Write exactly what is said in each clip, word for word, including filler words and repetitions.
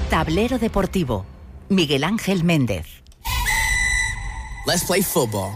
Tablero Deportivo. Miguel Ángel Méndez. Let's play football.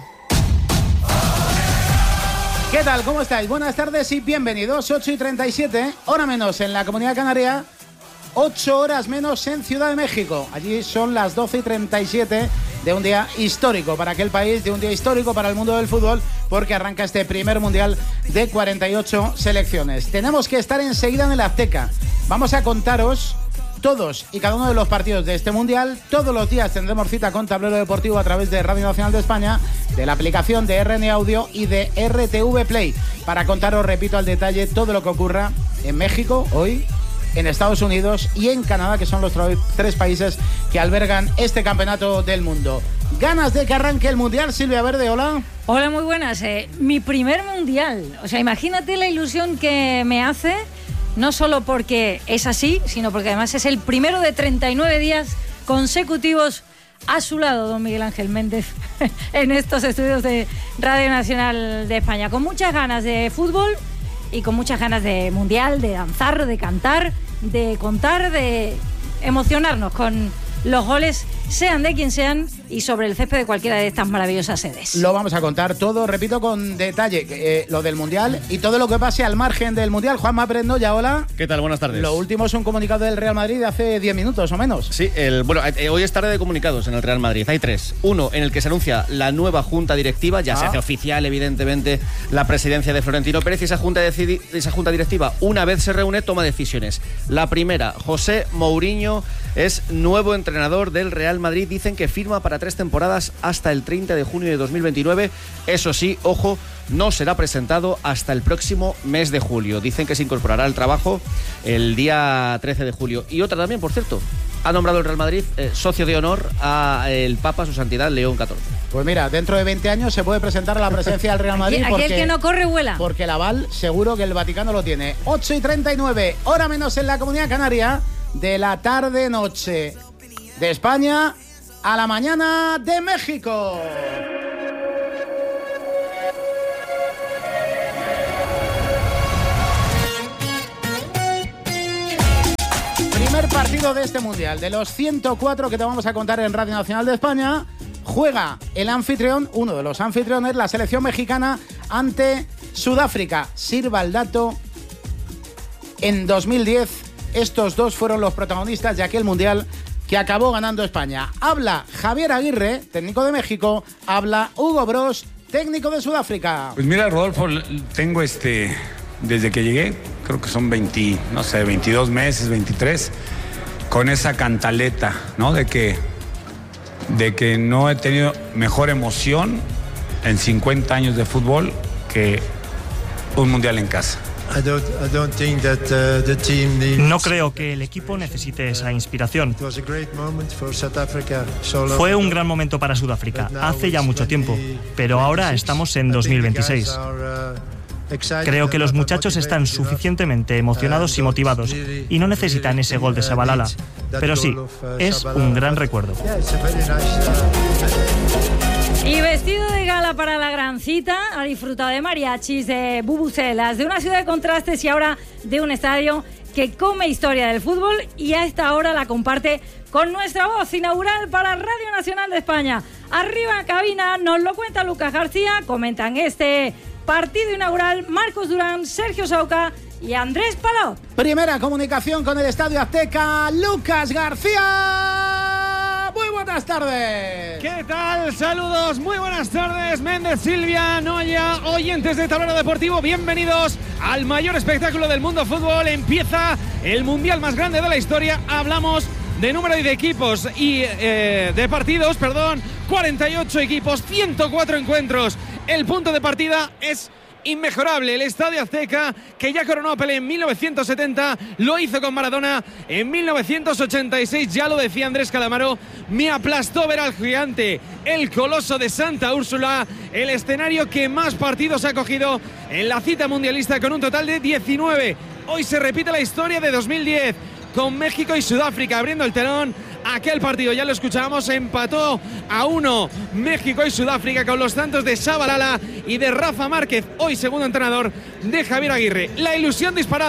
¿Qué tal? ¿Cómo estáis? Buenas tardes y bienvenidos. ocho y treinta y siete, hora menos en la Comunidad Canaria, ocho horas menos en Ciudad de México. Allí son las doce y treinta y siete de un día histórico para aquel país, de un día histórico para el mundo del fútbol, porque arranca este primer mundial de cuarenta y ocho selecciones. Tenemos que estar enseguida en el Azteca. Vamos a contaros todos y cada uno de los partidos de este mundial. Todos los días tendremos cita con Tablero Deportivo a través de Radio Nacional de España, de la aplicación de R N Audio y de R T V Play, para contaros, repito, al detalle todo lo que ocurra en México hoy, en Estados Unidos y en Canadá, que son los tres países que albergan este campeonato del mundo. ¿Ganas de que arranque el mundial, Silvia Verde? Hola. Hola, muy buenas. Eh, mi primer mundial. O sea, imagínate la ilusión que me hace. No solo porque es así, sino porque además es el primero de treinta y nueve días consecutivos a su lado, don Miguel Ángel Méndez, en estos estudios de Radio Nacional de España. Con muchas ganas de fútbol y con muchas ganas de mundial, de danzar, de cantar, de contar, de emocionarnos con los goles, sean de quien sean, y sobre el césped de cualquiera de estas maravillosas sedes. Lo vamos a contar todo, repito, con detalle, eh, lo del Mundial y todo lo que pase al margen del Mundial. Juanma Prendoya, hola. ¿Qué tal? Buenas tardes. Lo último es un comunicado del Real Madrid de hace diez minutos o menos. Sí, el, bueno, eh, hoy es tarde de comunicados en el Real Madrid. Hay tres. Uno, en el que se anuncia la nueva junta directiva. Ya ah. se hace oficial, evidentemente, la presidencia de Florentino Pérez, y esa junta, decidi, esa junta directiva, una vez se reúne, toma decisiones. La primera, José Mourinho es nuevo entrenador del Real Madrid. Dicen que firma para tres temporadas hasta el treinta de junio de dos mil veintinueve. Eso sí, ojo, no será presentado hasta el próximo mes de julio. Dicen que se incorporará al trabajo el día trece de julio. Y otra también, por cierto, ha nombrado el Real Madrid eh, socio de honor a el Papa, su Santidad León catorce. Pues mira, dentro de veinte años se puede presentar a la presidencia del Real Madrid. Aquel porque, que no corre, vuela. Porque el aval seguro que el Vaticano lo tiene. ocho y treinta y nueve, hora menos en la Comunidad Canaria, de la tarde-noche de España a la mañana de México. Primer partido de este mundial, de los ciento cuatro que te vamos a contar en Radio Nacional de España. Juega el anfitrión, uno de los anfitriones, la selección mexicana, ante Sudáfrica. Sirva el dato, en dos mil diez estos dos fueron los protagonistas de aquel mundial que acabó ganando España. Habla Javier Aguirre, técnico de México. Habla Hugo Broos, técnico de Sudáfrica. Pues mira, Rodolfo, tengo este, desde que llegué, creo que son veinte, no sé, veintidós meses, veintitrés, con esa cantaleta, ¿no? De que, de que no he tenido mejor emoción en cincuenta años de fútbol que un mundial en casa. No creo que el equipo necesite esa inspiración. Fue un gran momento para Sudáfrica, hace ya mucho tiempo, pero ahora estamos en dos mil veintiséis. Creo que los muchachos están suficientemente emocionados y motivados y no necesitan ese gol de Shabalala, pero sí, es un gran recuerdo. Y vestido de gala para la gran cita, ha disfrutado de mariachis, de bubucelas, de una ciudad de contrastes y ahora de un estadio que come historia del fútbol, y a esta hora la comparte con nuestra voz inaugural para Radio Nacional de España. Arriba en cabina nos lo cuenta Lucas García, comentan este partido inaugural Marcos Durán, Sergio Sauca y Andrés Palou. Primera comunicación con el Estadio Azteca, Lucas García. Muy buenas tardes. ¿Qué tal? Saludos, muy buenas tardes. Méndez, Silvia, Noya, oyentes de Tablero Deportivo, bienvenidos al mayor espectáculo del mundo fútbol. Empieza el mundial más grande de la historia. Hablamos de número de equipos y eh, de partidos, perdón, cuarenta y ocho equipos, ciento cuatro encuentros. El punto de partida es inmejorable. El Estadio Azteca, que ya coronó a Pelé en mil novecientos setenta, lo hizo con Maradona en mil novecientos ochenta y seis. Ya lo decía Andrés Calamaro, me aplastó ver al gigante, el coloso de Santa Úrsula, el escenario que más partidos ha cogido en la cita mundialista, con un total de diecinueve. Hoy se repite la historia de dos mil diez, con México y Sudáfrica abriendo el telón. Aquel partido, ya lo escuchábamos, empató a uno México y Sudáfrica, con los tantos de Shabalala y de Rafa Márquez, hoy segundo entrenador de Javier Aguirre. La ilusión disparada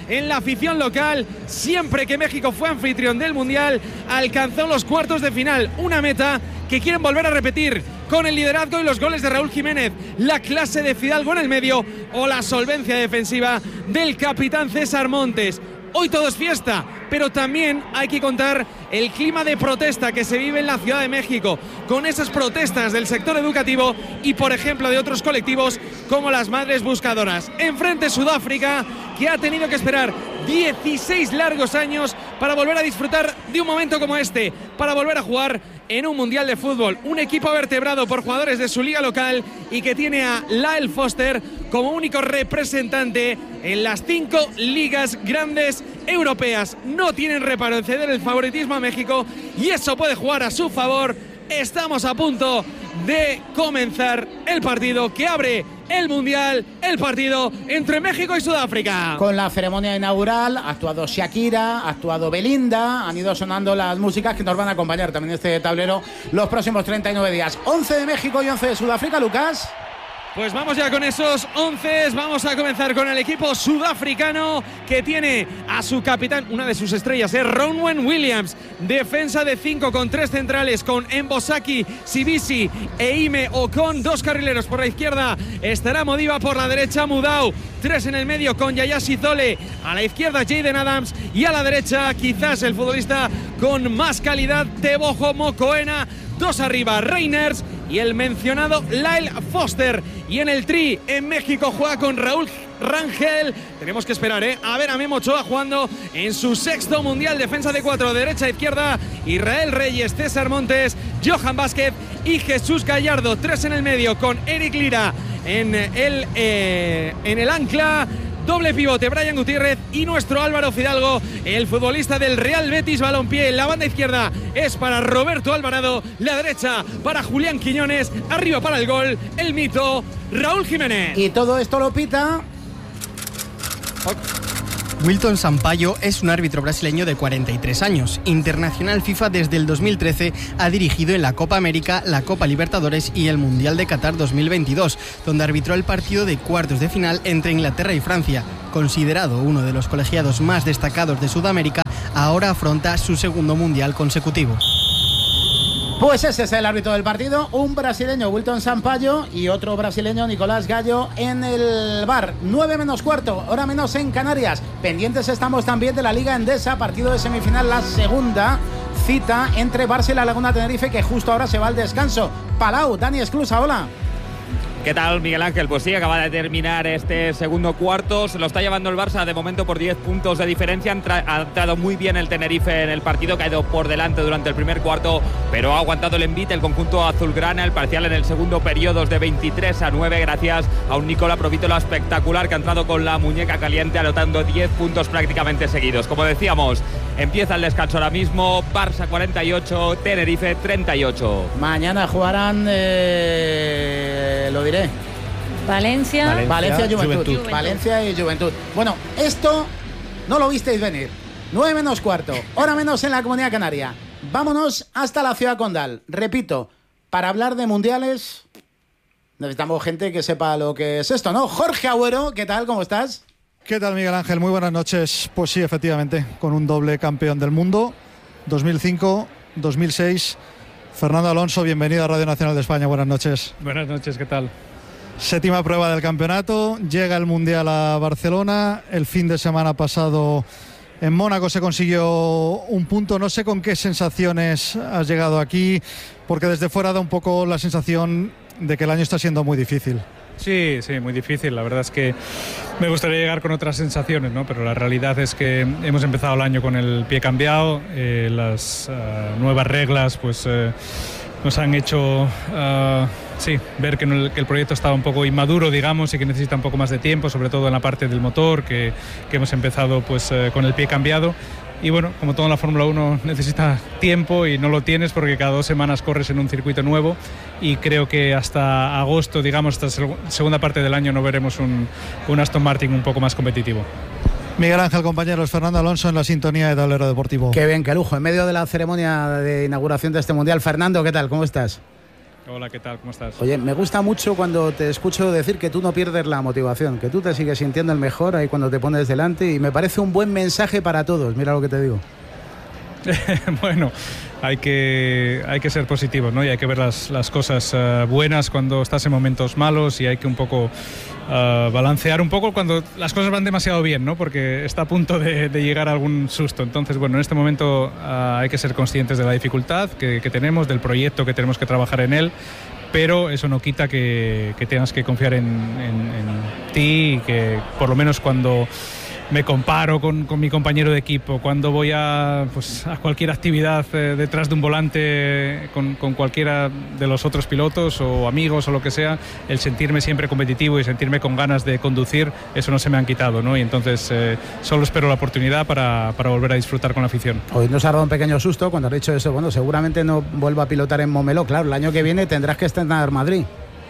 en la afición local. Siempre que México fue anfitrión del Mundial, alcanzó los cuartos de final, una meta que quieren volver a repetir con el liderazgo y los goles de Raúl Jiménez, la clase de Fidalgo en el medio o la solvencia defensiva del capitán César Montes. Hoy todo es fiesta, pero también hay que contar el clima de protesta que se vive en la Ciudad de México, con esas protestas del sector educativo y, por ejemplo, de otros colectivos como las Madres Buscadoras. Enfrente Sudáfrica, que ha tenido que esperar dieciséis largos años para volver a disfrutar de un momento como este, para volver a jugar en un Mundial de Fútbol. Un equipo vertebrado por jugadores de su liga local y que tiene a Lyle Foster como único representante en las cinco ligas grandes europeas. No tienen reparo en ceder el favoritismo a México y eso puede jugar a su favor. Estamos a punto de comenzar el partido que abre el Mundial, el partido entre México y Sudáfrica. Con la ceremonia inaugural ha actuado Shakira, ha actuado Belinda, han ido sonando las músicas que nos van a acompañar también en este tablero los próximos treinta y nueve días. once de México y once de Sudáfrica, Lucas. Pues vamos ya con esos once, vamos a comenzar con el equipo sudafricano que tiene a su capitán, una de sus estrellas, es Ronwen Williams, defensa de cinco con tres centrales, con Embosaki, Sibisi e Ime Ocon, dos carrileros por la izquierda, estará Modiba por la derecha, Mudau, tres en el medio con Yaya Sizole, a la izquierda Jaden Adams y a la derecha quizás el futbolista con más calidad, Teboho Mokoena, dos arriba Reiners y el mencionado Lyle Foster. Y en el tri, en México juega con Raúl Rangel. Tenemos que esperar, ¿eh? A ver a Memo Ochoa jugando en su sexto Mundial. Defensa de cuatro, derecha, izquierda. Israel Reyes, César Montes, Johan Vázquez y Jesús Gallardo. Tres en el medio con Eric Lira en el, eh, en el ancla. Doble pivote, Brian Gutiérrez y nuestro Álvaro Fidalgo, el futbolista del Real Betis Balompié. La banda izquierda es para Roberto Alvarado, la derecha para Julián Quiñones, arriba para el gol, el mito Raúl Jiménez. Y todo esto lo pita Wilton Sampaio es un árbitro brasileño de cuarenta y tres años, internacional FIFA desde el dos mil trece, ha dirigido en la Copa América, la Copa Libertadores y el Mundial de Qatar dos mil veintidós, donde arbitró el partido de cuartos de final entre Inglaterra y Francia. Considerado uno de los colegiados más destacados de Sudamérica, ahora afronta su segundo Mundial consecutivo. Pues ese es el árbitro del partido, un brasileño, Wilton Sampaio, y otro brasileño, Nicolás Gallo, en el bar. nueve menos cuarto, hora menos en Canarias. Pendientes estamos también de la Liga Endesa, partido de semifinal, la segunda cita entre Barça y la Laguna Tenerife, que justo ahora se va al descanso. Palau, Dani Esclusa, hola. ¿Qué tal, Miguel Ángel? Pues sí, acaba de terminar este segundo cuarto. Se lo está llevando el Barça de momento por diez puntos de diferencia. Ha entrado muy bien el Tenerife en el partido, que ha ido por delante durante el primer cuarto, pero ha aguantado el envite el conjunto azulgrana. El parcial en el segundo periodo es de veintitrés a nueve, gracias a un Nicola Provítola espectacular que ha entrado con la muñeca caliente, anotando diez puntos prácticamente seguidos. Como decíamos, empieza el descanso ahora mismo. Barça cuarenta y ocho, Tenerife treinta y ocho. Mañana jugarán, eh, lo diré. Valencia. Valencia, Valencia Juventud. Juventud. Juventud. Valencia y Juventud. Bueno, esto no lo visteis venir. nueve menos cuarto, hora menos en la Comunidad Canaria. Vámonos hasta la ciudad condal. Repito, para hablar de mundiales necesitamos gente que sepa lo que es esto, ¿no? Jorge Agüero, ¿qué tal? ¿Cómo estás? ¿Qué tal, Miguel Ángel? Muy buenas noches. Pues sí, efectivamente, con un doble campeón del mundo, dos mil cinco, dos mil seis. Fernando Alonso, bienvenido a Radio Nacional de España. Buenas noches. Buenas noches, ¿qué tal? Séptima prueba del campeonato, llega el Mundial a Barcelona. El fin de semana pasado en Mónaco se consiguió un punto. No sé con qué sensaciones has llegado aquí, porque desde fuera da un poco la sensación de que el año está siendo muy difícil. Sí, sí, muy difícil. La verdad es que me gustaría llegar con otras sensaciones, ¿no? Pero la realidad es que hemos empezado el año con el pie cambiado. Eh, las uh, nuevas reglas pues eh, nos han hecho uh, sí, ver que, no, que el proyecto estaba un poco inmaduro, digamos, y que necesita un poco más de tiempo, sobre todo en la parte del motor, que, que hemos empezado pues eh, con el pie cambiado. Y bueno, como todo en la Fórmula uno necesita tiempo y no lo tienes porque cada dos semanas corres en un circuito nuevo, y creo que hasta agosto, digamos, hasta la segunda parte del año no veremos un, un Aston Martin un poco más competitivo. Miguel Ángel, compañeros, Fernando Alonso en la sintonía de Tablero Deportivo. Qué bien, qué lujo. En medio de la ceremonia de inauguración de este Mundial. Fernando, ¿qué tal? ¿Cómo estás? Hola, ¿qué tal? ¿Cómo estás? Oye, me gusta mucho cuando te escucho decir que tú no pierdes la motivación, que tú te sigues sintiendo el mejor ahí cuando te pones delante, y me parece un buen mensaje para todos, mira lo que te digo. Bueno, hay que, hay que ser positivos, ¿no? Y hay que ver las, las cosas uh, buenas cuando estás en momentos malos, y hay que un poco uh, balancear un poco cuando las cosas van demasiado bien, ¿no? Porque está a punto de, de llegar algún susto. Entonces, bueno, en este momento uh, hay que ser conscientes de la dificultad que, que tenemos, del proyecto que tenemos que trabajar en él, pero eso no quita que, que tengas que confiar en, en, en ti, y que por lo menos cuando me comparo con, con mi compañero de equipo, cuando voy a, pues, a cualquier actividad eh, detrás de un volante con, con cualquiera de los otros pilotos o amigos o lo que sea, el sentirme siempre competitivo y sentirme con ganas de conducir, eso no se me han quitado, ¿no? Y entonces eh, solo espero la oportunidad para, para volver a disfrutar con la afición. Hoy nos ha dado un pequeño susto cuando has dicho eso. Bueno, seguramente no vuelva a pilotar en Montmeló. Claro, el año que viene tendrás que estrenar Madrid.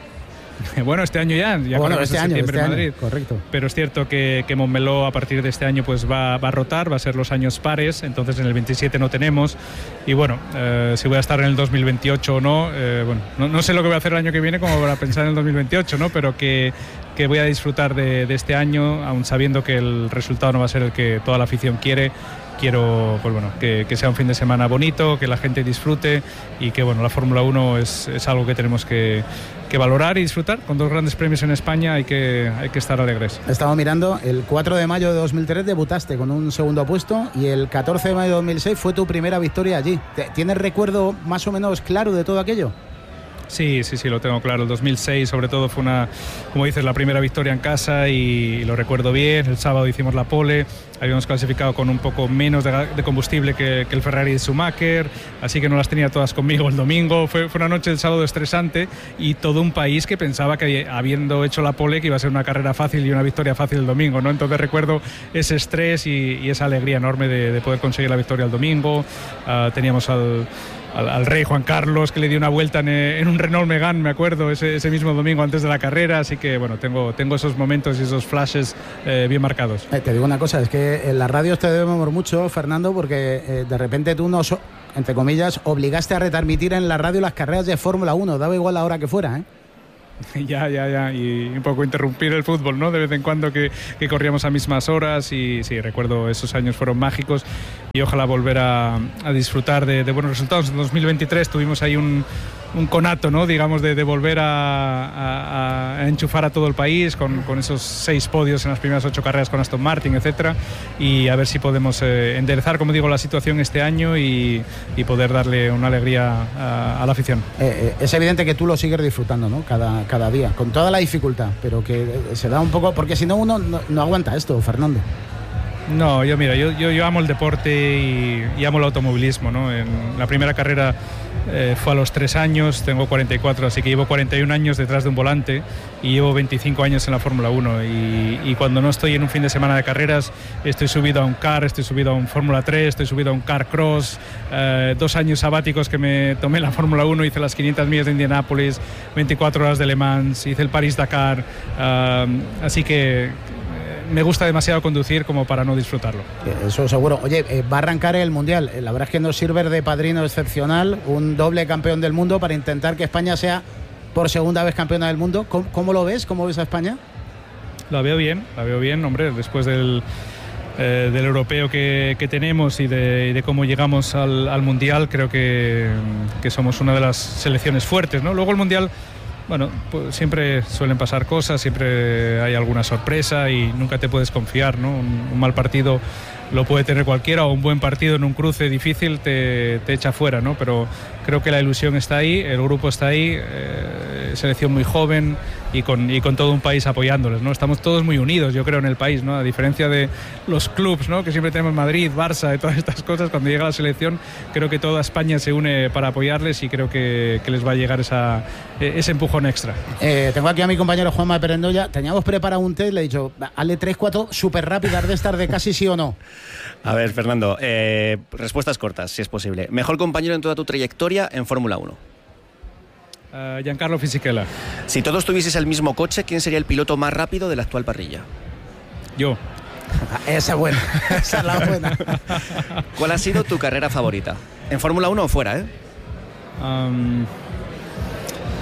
Bueno, este año ya, ya bueno, este año, septiembre este en Madrid. Año, correcto. Pero es cierto que, que Montmeló a partir de este año pues va, va a rotar, va a ser los años pares, entonces en el veintisiete no tenemos, y bueno, eh, si voy a estar en el dos mil veintiocho o no, eh, bueno, no, no sé lo que voy a hacer el año que viene como para pensar en el dos mil veintiocho, ¿no? Pero que, que voy a disfrutar de, de este año, aun sabiendo que el resultado no va a ser el que toda la afición quiere. Quiero, pues bueno, que, que sea un fin de semana bonito, que la gente disfrute, y que bueno, la Fórmula uno es, es algo que tenemos que, que valorar y disfrutar. Con dos grandes premios en España hay que, hay que estar alegres. Estaba mirando, el cuatro de mayo de dos mil tres debutaste con un segundo puesto, y el catorce de mayo de dos mil seis fue tu primera victoria allí. ¿Tienes recuerdo más o menos claro de todo aquello? Sí, sí, sí, lo tengo claro. El dos mil seis sobre todo fue una, como dices, la primera victoria en casa, y lo recuerdo bien. El sábado hicimos la pole, habíamos clasificado con un poco menos de, de combustible que, que el Ferrari de Schumacher, así que no las tenía todas conmigo el domingo. Fue, fue una noche del sábado estresante, y todo un país que pensaba que habiendo hecho la pole que iba a ser una carrera fácil y una victoria fácil el domingo, ¿no? Entonces recuerdo ese estrés y, y esa alegría enorme de, de poder conseguir la victoria el domingo. Uh, teníamos al... Al, al rey Juan Carlos, que le dio una vuelta en, en un Renault Megane, me acuerdo, ese, ese mismo domingo antes de la carrera, así que bueno, tengo, tengo esos momentos y esos flashes eh, bien marcados. Eh, te digo una cosa, es que en la radio te debemos mucho, Fernando, porque eh, de repente tú nos, entre comillas, obligaste a retransmitir en la radio las carreras de Fórmula uno, daba igual la hora que fuera, ¿eh? Ya, ya, ya, y un poco interrumpir el fútbol, ¿no? De vez en cuando que, que corríamos a mismas horas, y sí, recuerdo esos años fueron mágicos, y ojalá volver a, a disfrutar de, de buenos resultados. En dos mil veintitrés tuvimos ahí un, un conato, ¿no? Digamos, de, de volver a, a, a enchufar a todo el país con, con esos seis podios en las primeras ocho carreras con Aston Martin, etcétera, y a ver si podemos eh, enderezar, como digo, la situación este año y, y poder darle una alegría a, a la afición. Eh, eh, es evidente que tú lo sigues disfrutando, ¿no? Cada, cada día, con toda la dificultad, pero que se da un poco, porque si no uno no, no aguanta esto, Fernando. No, yo mira, yo, yo, yo amo el deporte y, y amo el automovilismo, ¿no? En la primera carrera eh, fue a los tres años, tengo cuarenta y cuatro, así que llevo cuarenta y un años detrás de un volante, y llevo veinticinco años en la Fórmula uno, y, y cuando no estoy en un fin de semana de carreras, estoy subido a un car, estoy subido a un Fórmula tres, estoy subido a un car cross, eh, dos años sabáticos que me tomé en la Fórmula uno, hice las quinientas millas de Indianápolis, veinticuatro horas de Le Mans, hice el París-Dakar, eh, así que me gusta demasiado conducir como para no disfrutarlo. Eso seguro. Oye, eh, va a arrancar el Mundial. La verdad es que nos sirve de padrino excepcional, un doble campeón del mundo, para intentar que España sea por segunda vez campeona del mundo. ¿Cómo, cómo lo ves? ¿Cómo ves a España? La veo bien, la veo bien, hombre, después del, eh, del europeo que, que tenemos y de, y de cómo llegamos al, al Mundial, creo que, que somos una de las selecciones fuertes, ¿no? Luego el Mundial, bueno, pues siempre suelen pasar cosas, siempre hay alguna sorpresa y nunca te puedes confiar, ¿no? Un, un mal partido lo puede tener cualquiera, o un buen partido en un cruce difícil te, te echa fuera, ¿no? Pero creo que la ilusión está ahí, el grupo está ahí, eh, selección muy joven y con, y con todo un país apoyándoles, ¿no? Estamos todos muy unidos, yo creo, en el país, ¿no? A diferencia de los clubs, ¿no? Que siempre tenemos Madrid, Barça y todas estas cosas, cuando llega la selección creo que toda España se une para apoyarles y creo que, que les va a llegar esa, ese empujón extra. Eh, tengo aquí a mi compañero Juanma Perendoya. Teníamos preparado un test, le he dicho, hazle tres, cuatro súper rápidas de estar de casi sí o no. A ver, Fernando, eh, respuestas cortas, si es posible. ¿Mejor compañero en toda tu trayectoria en Fórmula uno? Uh, Giancarlo Fisichella. Si todos tuvieses el mismo coche, ¿quién sería el piloto más rápido de la actual parrilla? Yo. Esa es buena, esa es la buena. ¿Cuál ha sido tu carrera favorita? ¿En Fórmula uno o fuera, eh? Um,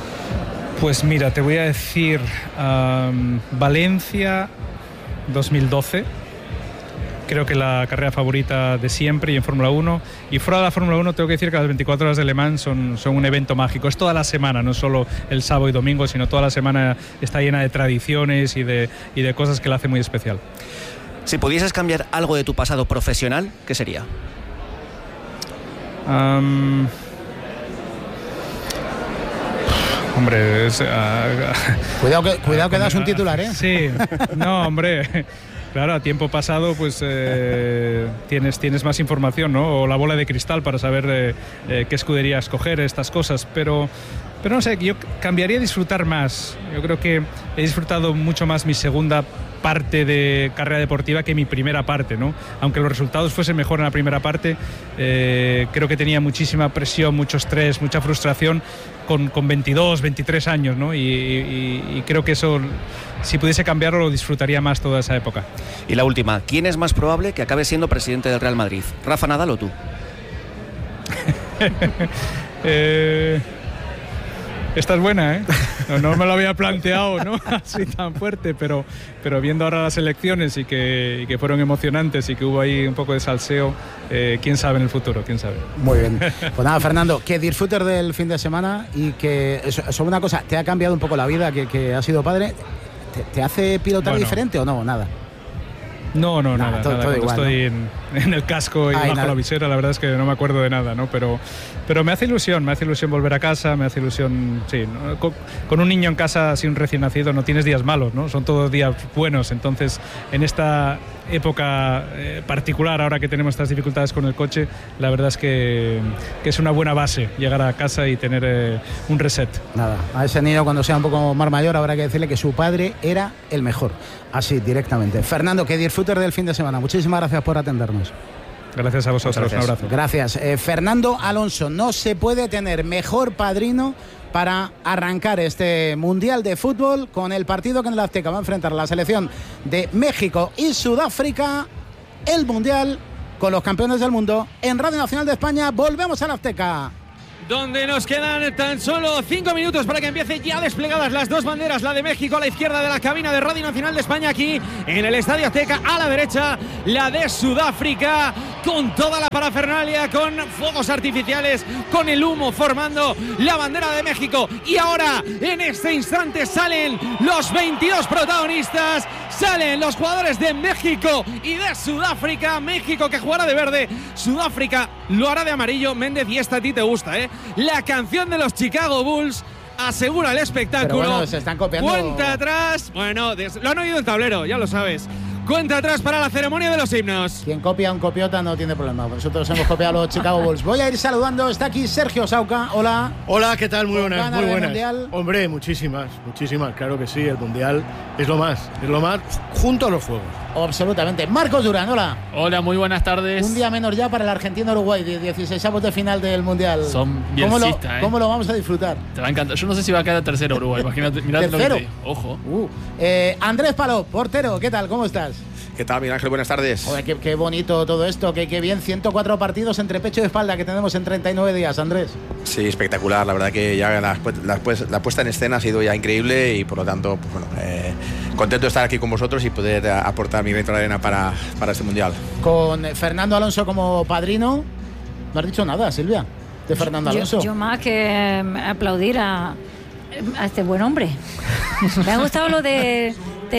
Pues mira, te voy a decir um, Valencia dos mil doce. Creo que la carrera favorita de siempre y en Fórmula uno. Y fuera de la Fórmula uno tengo que decir que las veinticuatro horas de Le Mans son, son un evento mágico. Es toda la semana, no solo el sábado y domingo, sino toda la semana está llena de tradiciones y de, y de cosas que la hace muy especial. Si pudieses cambiar algo de tu pasado profesional, ¿qué sería? Um, hombre, es, uh, cuidado que, cuidado que das un titular, ¿eh? Sí, no, hombre. Claro, a tiempo pasado pues eh, tienes, tienes más información, ¿no? O la bola de cristal para saber eh, eh, qué escudería escoger, estas cosas, pero, pero no sé, yo cambiaría disfrutar más. Yo creo que he disfrutado mucho más mi segunda parte de carrera deportiva que mi primera parte, ¿no? Aunque los resultados fuesen mejor en la primera parte, eh, creo que tenía muchísima presión, mucho estrés, mucha frustración con, con veintidós, veintitrés años, ¿no? Y, y, y creo que eso, si pudiese cambiarlo, lo disfrutaría más toda esa época. Y la última, ¿quién es más probable que acabe siendo presidente del Real Madrid? ¿Rafa Nadal o tú? eh... Esta es buena, ¿eh? No, no me lo había planteado, ¿no? Así tan fuerte, pero, pero viendo ahora las elecciones y que, y que fueron emocionantes y que hubo ahí un poco de salseo, eh, quién sabe en el futuro, quién sabe. Muy bien. Pues nada, Fernando, que disfrutes del fin de semana y que, sobre una cosa, ¿te ha cambiado un poco la vida que, que has sido padre? ¿Te, te hace pilotar bueno. diferente o no? Nada. No, no, nada, nada, todo, nada. Todo igual, estoy ¿no? en, en el casco y Ay, bajo nada. la visera, la verdad es que no me acuerdo de nada, ¿no? Pero, pero me hace ilusión, me hace ilusión volver a casa, me hace ilusión, sí, ¿no? con, con un niño en casa, así un recién nacido, no tienes días malos, ¿no? Son todos días buenos, entonces en esta época eh, particular, ahora que tenemos estas dificultades con el coche, la verdad es que, que es una buena base llegar a casa y tener eh, un reset. Nada, a ese niño cuando sea un poco más mayor habrá que decirle que su padre era el mejor, así directamente. Fernando, que disfrutes del fin de semana, muchísimas gracias por atendernos. Gracias a vosotros, gracias. Un abrazo. Gracias. Eh, Fernando Alonso, no se puede tener mejor padrino para arrancar este Mundial de Fútbol con el partido que en el Azteca va a enfrentar la selección de México y Sudáfrica, el Mundial con los campeones del mundo en Radio Nacional de España. Volvemos al Azteca, donde nos quedan tan solo cinco minutos para que empiece ya desplegadas las dos banderas, la de México a la izquierda de la cabina de Radio Nacional de España, aquí en el Estadio Azteca, a la derecha la de Sudáfrica, con toda la parafernalia, con fuegos artificiales, con el humo formando la bandera de México. Y ahora, en este instante, salen los veintidós protagonistas, salen los jugadores de México y de Sudáfrica. México que jugará de verde, Sudáfrica lo hará de amarillo. Méndez, y esta a ti te gusta, ¿eh? La canción de los Chicago Bulls asegura el espectáculo. Pero bueno, se están copiando. Cuenta atrás. Bueno, lo han oído en tablero, ya lo sabes. Cuenta atrás para la ceremonia de los himnos. Quien copia a un copiota no tiene problema. Nosotros hemos copiado a los Chicago Bulls. Voy a ir saludando. Está aquí Sergio Sauca. Hola. Hola, ¿qué tal? Muy buenas, muy buenas. Mundial? Hombre, muchísimas, muchísimas. Claro que sí, el Mundial es lo más. Es lo más junto a los Juegos. Absolutamente. Marcos Durán, hola. Hola, muy buenas tardes. Un día menos ya para el Argentina-Uruguay, dieciseisavos de final del Mundial. Son ¿Cómo lo, ¿eh? ¿Cómo lo vamos a disfrutar? Te va a encantar. Yo no sé si va a quedar tercero Uruguay. Imagínate, mirad lo que te... Ojo. Uh, eh, Andrés Palop, portero, ¿qué tal? ¿Cómo estás? ¿Qué tal, Miguel Ángel? Buenas tardes. Joder, qué, qué bonito todo esto, qué, qué bien, ciento cuatro partidos entre pecho y espalda que tenemos en treinta y nueve días, Andrés. Sí, espectacular, la verdad que ya la, la, la puesta en escena ha sido ya increíble y por lo tanto, pues bueno, eh, contento de estar aquí con vosotros y poder aportar mi granito de arena para, para este Mundial. Con Fernando Alonso como padrino, no has dicho nada, Silvia, de Fernando Alonso. Yo, yo más que aplaudir a, a este buen hombre. Me ha gustado lo de...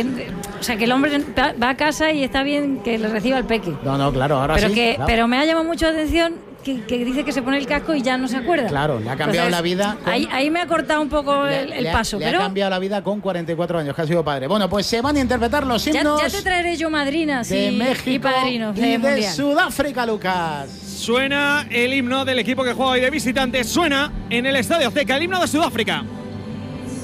O sea, que el hombre va a casa y está bien que le reciba el peque. No, no, claro, ahora pero sí. Que, claro. Pero me ha llamado mucho la atención que, que dice que se pone el casco y ya no se acuerda. Claro, le ha cambiado Entonces, la vida. Con... Ahí, ahí me ha cortado un poco le, el, el le paso. Ha, pero le ha cambiado la vida con cuarenta y cuatro años, que ha sido padre. Bueno, pues se van a interpretar los himnos. Ya, ya te traeré yo madrinas de y, México y padrinos y de, de mundial. Sudáfrica, Lucas. Suena el himno del equipo que juega hoy de visitantes. Suena en el Estadio Azteca el himno de Sudáfrica.